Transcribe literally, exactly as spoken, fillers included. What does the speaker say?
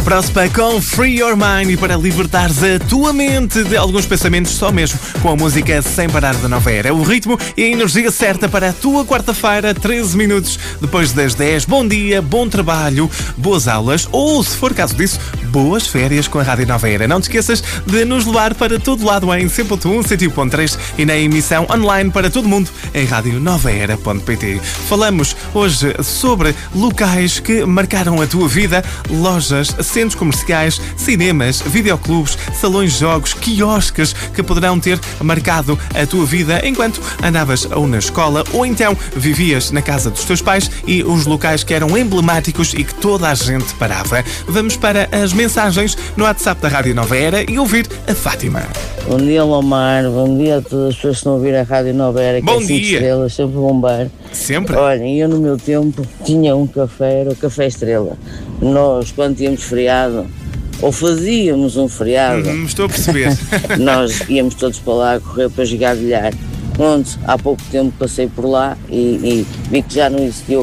Prospa com Free Your Mind, e para libertares a tua mente de alguns pensamentos só mesmo com a música Sem Parar da Nova Era. O ritmo e a energia certa para a tua quarta-feira, treze minutos depois das dez. Bom dia, bom trabalho, boas aulas ou, se for caso disso, boas férias com a Rádio Nova Era. Não te esqueças de nos levar para todo lado em cem ponto um, cento e um ponto três e na emissão online para todo mundo em rádio nova era ponto pt. Falamos hoje sobre locais que marcaram a tua vida, lojas, centros comerciais, cinemas, videoclubes, salões de jogos, quiosques que poderão ter marcado a tua vida enquanto andavas ou na escola ou então vivias na casa dos teus pais, e os locais que eram emblemáticos e que toda a gente parava. Vamos para as mensagens no WhatsApp da Rádio Nova Era e ouvir a Fátima. Bom dia, Lomar. Bom dia a todas as pessoas que estão a ouvir a Rádio Nova Era. Bom que é cinco dia. Estrelas, sempre bombar. Sempre. Olhem, eu no meu tempo tinha um café, era o Café Estrela. Nós, quando tínhamos feriado, ou fazíamos um feriado, Hum, estou a perceber. nós íamos todos para lá a correr para jogar bilhar. Onde há pouco tempo passei por lá e, e vi que já não existia o